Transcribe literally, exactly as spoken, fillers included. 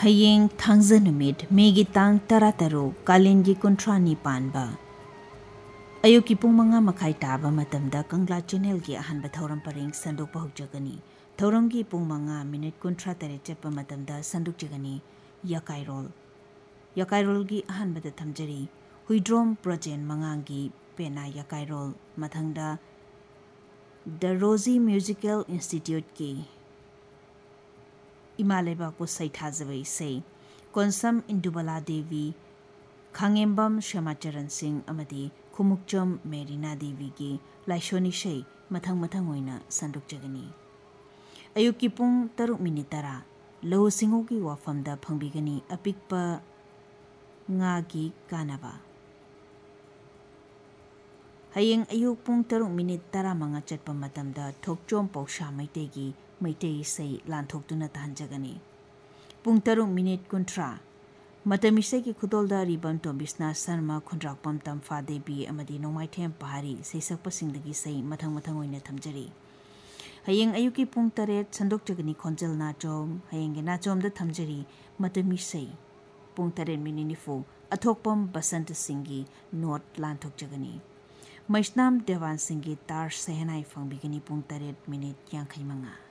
Hayeng Thangza Numit Megi Tang Tara Taro Kalengi Kuntrani Panba Ayuki pung mga makai taba matamda Kangla Channel gi ahan ba thauram paring sanduk pahuk jagani thauram gi pung mga minute kuntra tare chepa matamda sanduk jagani yakai rol yakai rol gi ahan ba da thamjari huidrom projen mangangi pena yakai rol mathangda The Rosie Musical Institute ki Imaleba ko saithazawai sei Konsam Indubala Devi Khangembam Shamacharan Singh amadi Khumukcham Merina Devi gi Laishoni Shei mathang mathang oina sanduk jagani Ayuki pung taruk minit tara Lau singo ki wafamda phangbigani apikpa nga gi kanaba Hayeng ayuk pung taruk minit tara manga chatpa matamda thokchom pausha maitegi maitei sei lanthokduna tahanjagani pung taruk minit kuntra Matamisai ki khudolda ribam to bisna sarma khundrakpam tamfa debi amadi nomaithem pahari seisak pasingdagi sei mathang mathang oina thamjari Hayeng ayuki pung taret sandok jagani khonjal na chom hayeng ge na chom da thamjari matamisai pung taret mininifu athokpam basant singgi not lanthok jagani Maisnam Devan Singh tar sehnai fangbigani pung taret minute yang khaimanga